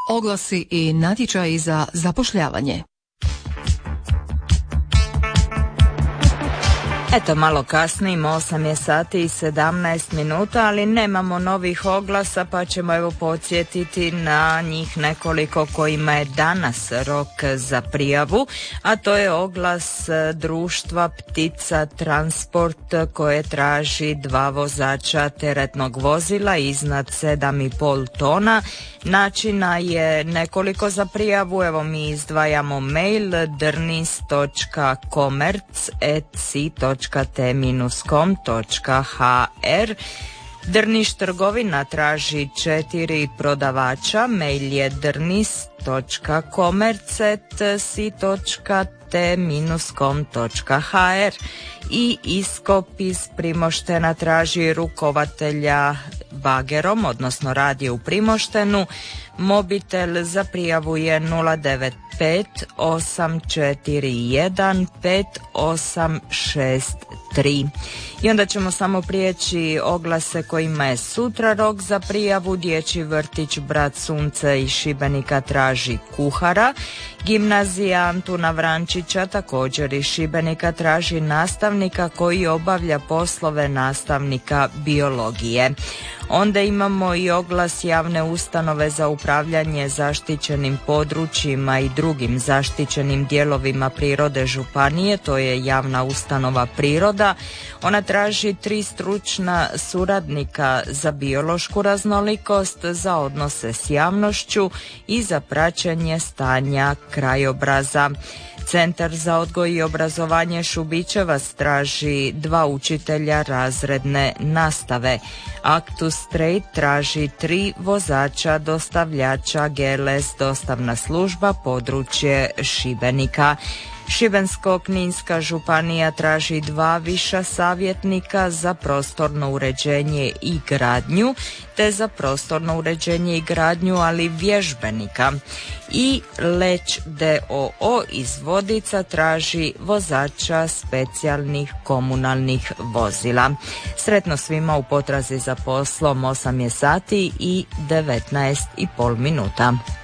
Oglasi i natječaji za zapošljavanje. Eto, malo kasnimo, 8 je sati i 17 minuta, ali nemamo novih oglasa, pa ćemo evo podsjetiti na njih nekoliko kojima je danas rok za prijavu, a to je oglas društva Ptica Transport koje traži 2 vozača teretnog vozila iznad 7,5 tona. Načina je nekoliko za prijavu, evo mi izdvajamo mail drnis.commerc@si.t-com.hr. Drniš trgovina traži 4 prodavača, mail je drnis.commerc@si.t-com.hr. i Iskop iz Primoštena traži rukovatelja bagerom, odnosno radi u Primoštenu. Mobitel za prijavu je 095 841 5863. I onda ćemo samo prijeći oglase kojima je sutra rok za prijavu. Dječji vrtić Brat Sunce iz Šibenika traži kuhara. Gimnazija Antuna Vrančića također iz Šibenika traži nastavnika koji obavlja poslove nastavnika biologije. Onda imamo i oglas javne ustanove za upravljanje zaštićenim područjima i drugim zaštićenim dijelovima prirode županije, to je javna ustanova Priroda. Ona traži 3 stručna suradnika za biološku raznolikost, za odnose s javnošću i za praćenje stanja krajobraza. Centar za odgoj i obrazovanje Šubićevac traži 2 učitelja razredne nastave. Actus Trade traži 3 vozača dostavljača GLS dostavna služba područje Šibenika. Šibensko-kninska županija traži 2 viša savjetnika za prostorno uređenje i gradnju, te za prostorno uređenje i gradnju, ali vježbenika. I Leć d.o.o. iz Vodica traži vozača specijalnih komunalnih vozila. Sretno svima u potrazi za poslom, 8 je sati i 19,5 minuta.